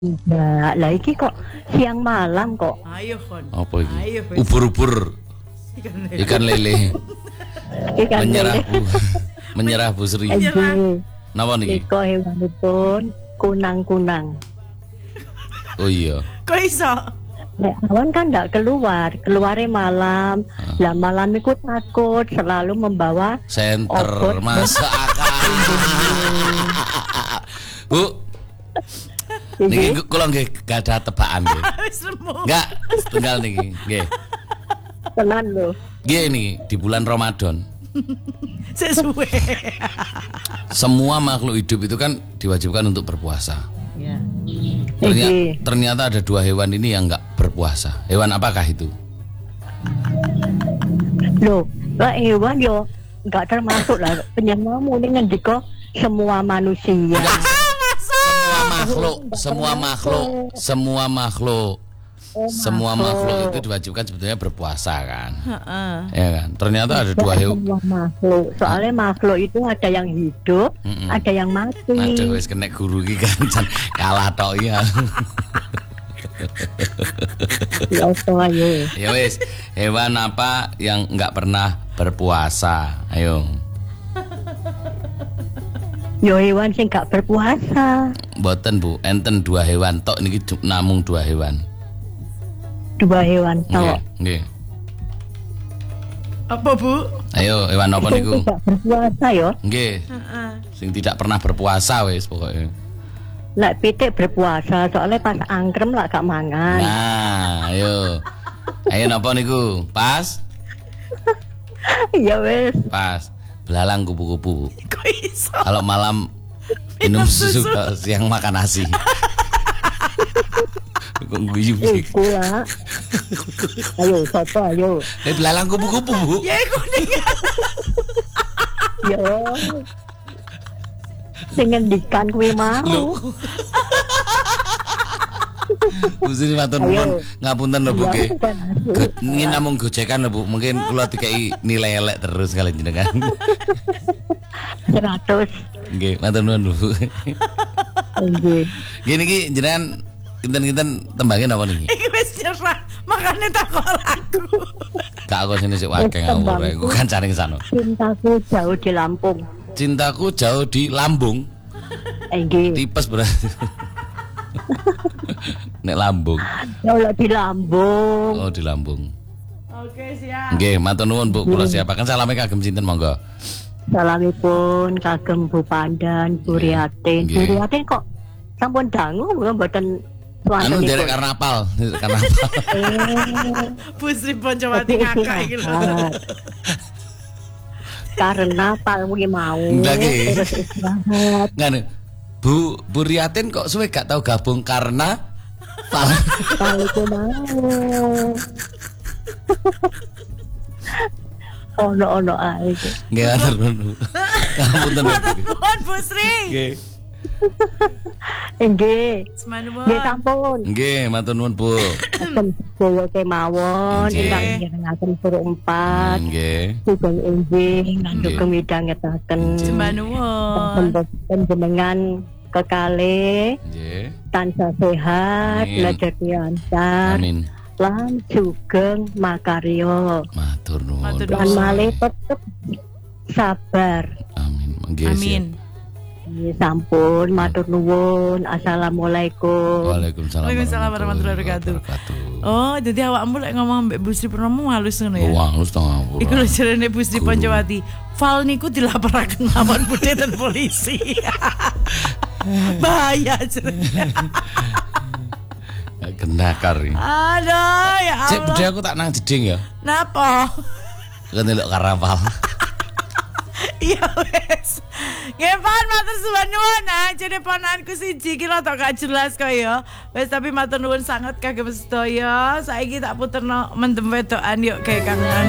Enggak, lah iki kok siang malam kok. Ayo kon. Apa iki? Ayo, wes. Ubur-ubur. Ikan lele. Ikan Menyerah lele. Bu. Menyerah Bu Sri. Enggih. Napa niki? Iko hewanipun kunang-kunang. Oh iya. Kok iso? Nek awan kan ndak keluarnya malam. Lah malam iku takut selalu membawa Center Obot. masuk akal. Bu, niki kula nggih gadah tebakan nggih. Wis remuk. Enggak, setunggal niki nggih. tenan lho. Nggih niki di bulan Ramadan. Sesuai. Semua makhluk hidup itu kan diwajibkan untuk berpuasa. Ya. Iki Ternyata ada dua hewan ini yang enggak berpuasa. Hewan apakah itu? lho, lah hewan yo enggak termasuk lah penyengamu ini ngendika semua manusia. Semua makhluk itu diwajibkan sebetulnya berpuasa kan. Heeh. Ya kan. Ternyata ada dua hewan. Semua makhluk. Soalnya makhluk itu ada yang hidup, ada yang mati. Aduh wis kena guru iki kan jan kalah tok ya. Ya apa ayo. Ya wis, hewan apa yang enggak pernah berpuasa? Ayo. Yo hewan sing gak berpuasa. Mboten Bu, enten dua hewan tok niki namung dua hewan. Dua hewan Nggih, tok. nggih. Apa, Bu? Ayo, hewan apa Sing niku? gak berpuasa yo. Nggih. Heeh. Sing tidak pernah berpuasa wis pokoknya. Lek pitik berpuasa, soalnya pas angkrem lah gak mangan. Nah, ayo. Ayo napa niku? Pas? Ya wes. Pas. Belalang kupu-kupu. Kok iso? Kalau malam minum susu, kalau siang makan nasi. Kok guyu sih? Iku lah. Ayo, sopo ayo. Belalang kupu-kupu, Bu. Ya iku ning. Yo. Sing ngendikan kuwi mau. Loh. Bu Sri matur nuwun, ngapunten lho Bu Ya, nggih. bukan aku. Ini namung gojekan lho Bu, mungkin kula dikai nilai elek terus kali jenengan. 100. Nggih, matur nuwun Bu. Nggih. Nggih niki jenengan kinten-kinten tembangin apa niki? Iki wis nyerah. Makane takon aku. Kak aku sini sik wakeng ngawur aku kancane kesana. Cintaku jauh di Lampung. Cintaku jauh di lambung. Nggih. Tipes berarti. Nek lambung. Ya Allah di Lambung. Oh, di lambung. Oke, siap. Nggih, matur nuwun Bu, kula siapaken salame kagem sinten monggo. Salamipun kagem Bu Pandan, Bu Riatin. Bu Nggih. Riatin kok sampun dangu mboten Anu derek suwantenipun. karnaval. Bu Sri Poncowati ngakak iki lho. Karena palmu mau. Nggak, nggih. Terus istirahat. Ngene. Bu Riatin kok suwe gak tau gabung karena Palku mau. Ono ae. nggih matur nuwun. Ngapunten Bu. Matur nuwun Bu Sri. Nggih. Nggih. Semanten. Nggih sampun. Nggih, matur nuwun Bu. Sampun sedaya kemawon Nggih. ingkang ngiringaken suruh 4. Nggih. Sugeng enjing Nggih. ngandung midhangetaken. Semanten. Panjenengan kekalih Nggih. tansah sehat, Amin. rezeki lancar, Amin. lan sugeng makarya. Matur nuwun. Matur Lan malih tetep sabar. Amin. Nggih. siap. Amin. Nggih, sampun matur nuwun. Assalamualaikum. Waalaikumsalam. Waalaikumsalam warahmatullahi wabarakatuh. Oh, jadi awakmu lek ngomong mbek Bu Sri Purnomo halus ngono ya. Wah, lu setengah. Iku lho jarene Bu Sri Guru. Poncowati. Fal niku dilaporaken lawan budhe dan polisi. Bahaya jarene. Gendakar iki. Aduh, ya Cek Allah. budhe aku tak nang jeding ya. Napa? Kan delok karnaval. Iya wes. Ngepan matur suwun nuwun jadi ponanku siji iki rada gak jelas kaya. Wes tapi matur nuwun sangat kagem sedaya. Saiki tak puterno mendem wedokan yuk kayak kangen.